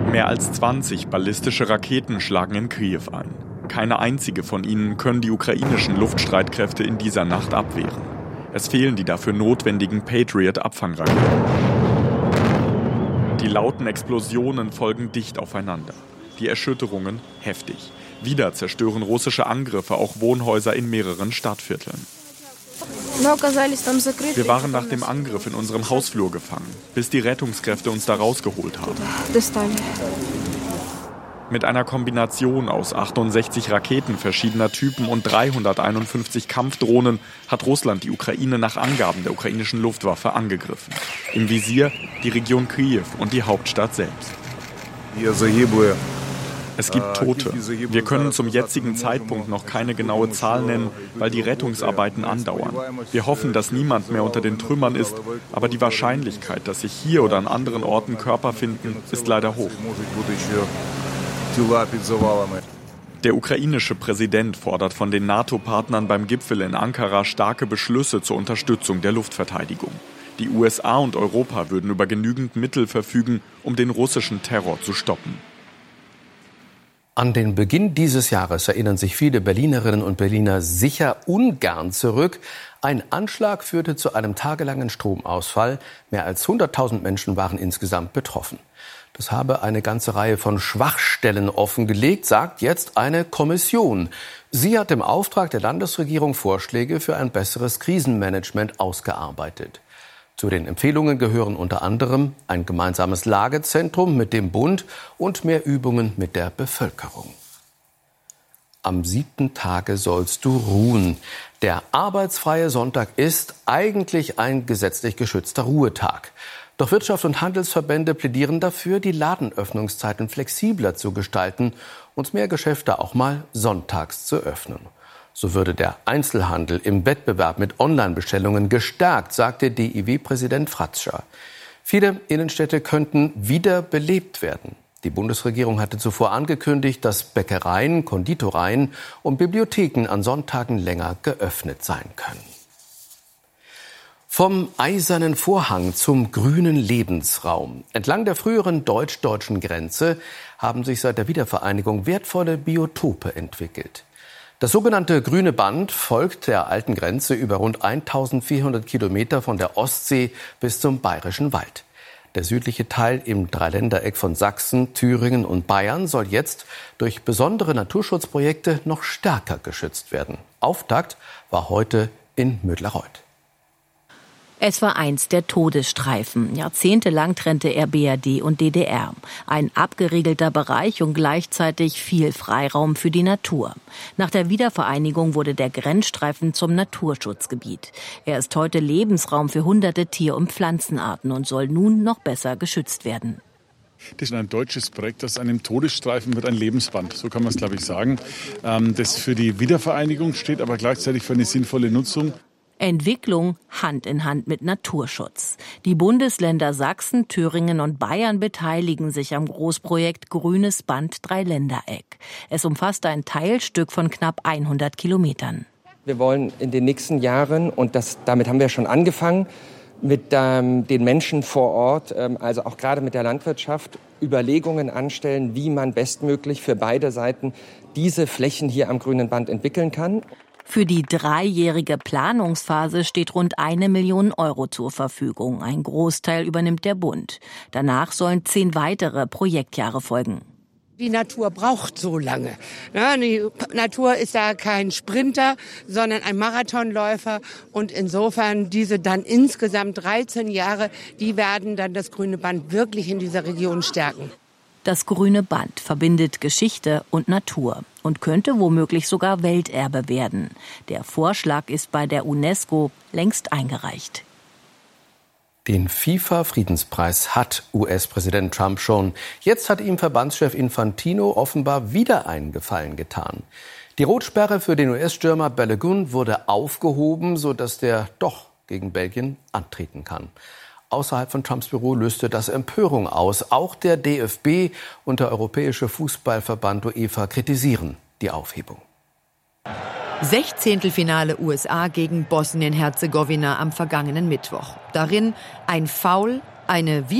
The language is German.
Mehr als 20 ballistische Raketen schlagen in Kiew ein. Keine einzige von ihnen können die ukrainischen Luftstreitkräfte in dieser Nacht abwehren. Es fehlen die dafür notwendigen Patriot-Abfangraketen. Die lauten Explosionen folgen dicht aufeinander. Die Erschütterungen heftig. Wieder zerstören russische Angriffe auch Wohnhäuser in mehreren Stadtvierteln. Wir waren nach dem Angriff in unserem Hausflur gefangen, bis die Rettungskräfte uns da rausgeholt haben. Mit einer Kombination aus 68 Raketen verschiedener Typen und 351 Kampfdrohnen hat Russland die Ukraine nach Angaben der ukrainischen Luftwaffe angegriffen. Im Visier die Region Kiew und die Hauptstadt selbst. Es gibt Tote. Wir können zum jetzigen Zeitpunkt noch keine genaue Zahl nennen, weil die Rettungsarbeiten andauern. Wir hoffen, dass niemand mehr unter den Trümmern ist, aber die Wahrscheinlichkeit, dass sich hier oder an anderen Orten Körper finden, ist leider hoch. Der ukrainische Präsident fordert von den NATO-Partnern beim Gipfel in Ankara starke Beschlüsse zur Unterstützung der Luftverteidigung. Die USA und Europa würden über genügend Mittel verfügen, um den russischen Terror zu stoppen. An den Beginn dieses Jahres erinnern sich viele Berlinerinnen und Berliner sicher ungern zurück. Ein Anschlag führte zu einem tagelangen Stromausfall. Mehr als 100.000 Menschen waren insgesamt betroffen. Das habe eine ganze Reihe von Schwachstellen offengelegt, sagt jetzt eine Kommission. Sie hat im Auftrag der Landesregierung Vorschläge für ein besseres Krisenmanagement ausgearbeitet. Zu den Empfehlungen gehören unter anderem ein gemeinsames Lagezentrum mit dem Bund und mehr Übungen mit der Bevölkerung. Am 7. Tage sollst du ruhen. Der arbeitsfreie Sonntag ist eigentlich ein gesetzlich geschützter Ruhetag. Doch Wirtschaft und Handelsverbände plädieren dafür, die Ladenöffnungszeiten flexibler zu gestalten und mehr Geschäfte auch mal sonntags zu öffnen. So würde der Einzelhandel im Wettbewerb mit Online-Bestellungen gestärkt, sagte DIW-Präsident Fratscher. Viele Innenstädte könnten wieder belebt werden. Die Bundesregierung hatte zuvor angekündigt, dass Bäckereien, Konditoreien und Bibliotheken an Sonntagen länger geöffnet sein können. Vom Eisernen Vorhang zum grünen Lebensraum. Entlang der früheren deutsch-deutschen Grenze haben sich seit der Wiedervereinigung wertvolle Biotope entwickelt. Das sogenannte Grüne Band folgt der alten Grenze über rund 1400 Kilometer von der Ostsee bis zum Bayerischen Wald. Der südliche Teil im Dreiländereck von Sachsen, Thüringen und Bayern soll jetzt durch besondere Naturschutzprojekte noch stärker geschützt werden. Auftakt war heute in Mödlareuth. Es war einst der Todesstreifen. Jahrzehntelang trennte er BRD und DDR. Ein abgeriegelter Bereich und gleichzeitig viel Freiraum für die Natur. Nach der Wiedervereinigung wurde der Grenzstreifen zum Naturschutzgebiet. Er ist heute Lebensraum für hunderte Tier- und Pflanzenarten und soll nun noch besser geschützt werden. Das ist ein deutsches Projekt, das einem Todesstreifen wird ein Lebensband, so kann man es, glaube ich, sagen. Das für die Wiedervereinigung steht, aber gleichzeitig für eine sinnvolle Nutzung. Entwicklung Hand in Hand mit Naturschutz. Die Bundesländer Sachsen, Thüringen und Bayern beteiligen sich am Großprojekt Grünes Band Dreiländereck. Es umfasst ein Teilstück von knapp 100 Kilometern. Wir wollen in den nächsten Jahren, und damit haben wir schon angefangen, mit den Menschen vor Ort, also auch gerade mit der Landwirtschaft, Überlegungen anstellen, wie man bestmöglich für beide Seiten diese Flächen hier am Grünen Band entwickeln kann. Für die 3-jährige Planungsphase steht rund 1 Million Euro zur Verfügung. Ein Großteil übernimmt der Bund. Danach sollen 10 weitere Projektjahre folgen. Die Natur braucht so lange. Ja, die Natur ist ja kein Sprinter, sondern ein Marathonläufer. Und insofern diese dann insgesamt 13 Jahre, die werden dann das Grüne Band wirklich in dieser Region stärken. Das Grüne Band verbindet Geschichte und Natur und könnte womöglich sogar Welterbe werden. Der Vorschlag ist bei der UNESCO längst eingereicht. Den FIFA-Friedenspreis hat US-Präsident Trump schon. Jetzt hat ihm Verbandschef Infantino offenbar wieder einen Gefallen getan. Die Rotsperre für den US-Stürmer Balogun wurde aufgehoben, sodass der doch gegen Belgien antreten kann. Außerhalb von Trumps Büro löste das Empörung aus. Auch der DFB und der Europäische Fußballverband UEFA kritisieren die Aufhebung. 16. USA gegen Bosnien-Herzegowina am vergangenen Mittwoch. Darin ein Foul, eine